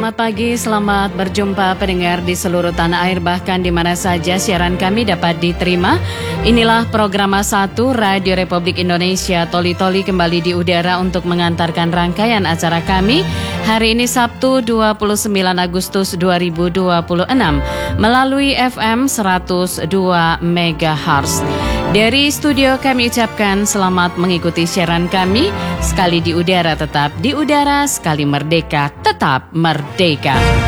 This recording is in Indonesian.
Selamat pagi, selamat berjumpa pendengar di seluruh tanah air, bahkan di mana saja siaran kami dapat diterima. Inilah program A1 Radio Republik Indonesia Toli-Toli kembali di udara untuk mengantarkan rangkaian acara kami hari ini Sabtu 29 Agustus 2026 melalui FM 102 MHz. Dari studio kami ucapkan selamat mengikuti siaran kami. Sekali di udara tetap di udara, sekali merdeka tetap merdeka.